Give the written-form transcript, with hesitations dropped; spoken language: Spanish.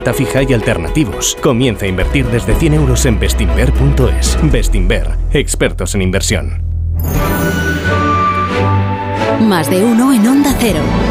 fija y alternativos. Comienza a invertir desde 100 euros en bestinver.es. Bestinver, expertos en inversión. Más de uno en Onda Cero.